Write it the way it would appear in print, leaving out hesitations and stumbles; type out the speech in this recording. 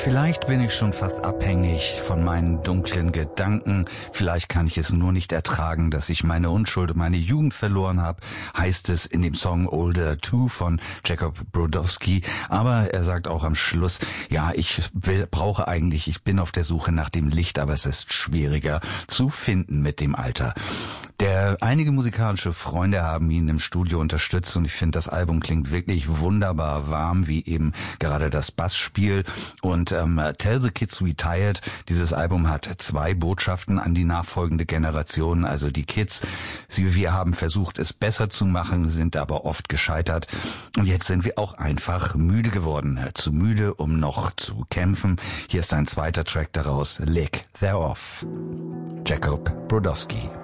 Vielleicht bin ich schon fast abhängig von meinen dunklen Gedanken. Vielleicht kann ich es nur nicht ertragen, dass ich meine Unschuld und meine Jugend verloren habe, heißt es in dem Song Older 2 von Jacob Brodowski. Aber er sagt auch am Schluss, ja, ich bin auf der Suche nach dem Licht, aber es ist schwieriger zu finden mit dem Alter. Einige musikalische Freunde haben ihn im Studio unterstützt und ich finde, das Album klingt wirklich wunderbar warm, wie eben gerade das Bassspiel. Und Tell the Kids We Tired, dieses Album hat 2 Botschaften an die nachfolgende Generation, also die Kids. Wir haben versucht, es besser zu machen, sind aber oft gescheitert. Und jetzt sind wir auch einfach müde geworden, zu müde, um noch zu kämpfen. Hier ist ein zweiter Track daraus, Lick Thereof. Jacob Brodowski.